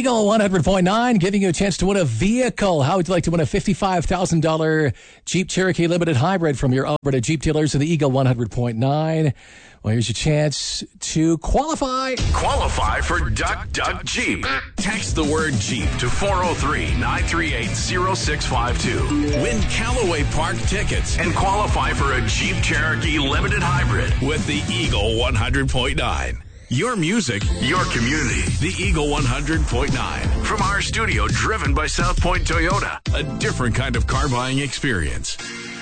Eagle 100.9, giving you a chance to win a vehicle. How would you like to win a $55,000 Jeep Cherokee Limited Hybrid from your Alberta Jeep dealers in the Eagle 100.9? Well, here's your chance to qualify. Qualify for Duck Duck Jeep. Text the word Jeep to 403-938-0652. Win Callaway Park tickets and qualify for a Jeep Cherokee Limited Hybrid with the Eagle 100.9. Your music, your community. The Eagle 100.9. From our studio, driven by South Point Toyota. A different kind of car buying experience.